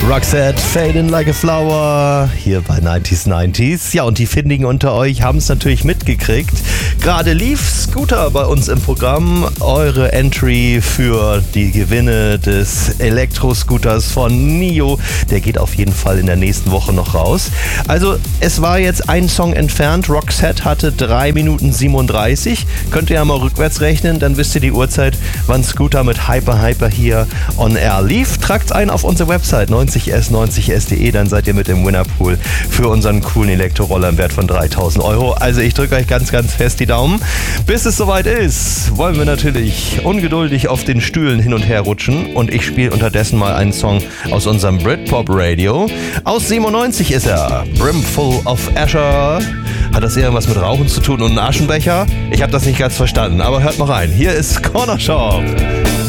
Roxette, Fading Like a Flower, hier bei 90s. Ja, und die Findigen unter euch haben es natürlich mitgekriegt. Gerade lief Scooter bei uns im Programm. Eure Entry für die Gewinne des Elektroscooters von NIO. Der geht auf jeden Fall in der nächsten Woche noch raus. Also, es war jetzt ein Song entfernt. Roxette hatte 3 Minuten 37. Könnt ihr ja mal rückwärts rechnen, dann wisst ihr die Uhrzeit, wann Scooter mit Hyper hier on air lief. Tragt's ein auf unsere Website 90s90s.de, dann seid ihr mit im Winnerpool für unseren coolen Elektroroller im Wert von 3.000 Euro. Also ich drücke euch ganz, ganz fest die Daumen. Bis es soweit ist, wollen wir natürlich ungeduldig auf den Stühlen hin und her rutschen und ich spiele unterdessen mal einen Song aus unserem Britpop Radio. Aus 97 ist er, Brimful of Asher. Hat das irgendwas mit Rauchen zu tun und einem Aschenbecher? Ich habe das nicht ganz verstanden, aber hört mal rein. Hier ist Corner Shop.